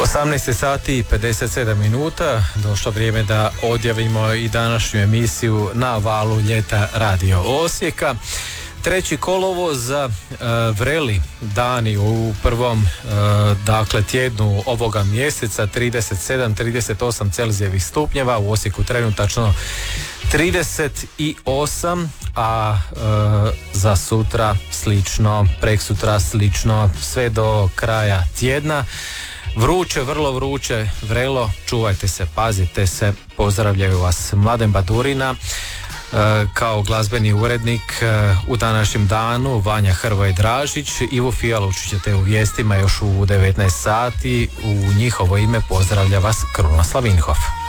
18 sati i 57 minuta, došlo vrijeme da odjavimo i današnju emisiju Na valu ljeta Radio Osijeka. 3. kolovoz za vreli dani u prvom tjednu ovoga mjeseca, 37-38 Celzijevih stupnjeva, u Osijeku trenutačno 38, a za sutra slično, preksutra slično, sve do kraja tjedna. Vruće, vrlo vruće, vrelo, čuvajte se, pazite se, pozdravljaju vas Mladen Badurina, kao glazbeni urednik u današnjem danu Vanja Hrvoje Dražić. Ivo Fijalu ćete u vijestima još u 19 sati. U njihovo ime pozdravlja vas Krunoslav Vinhof.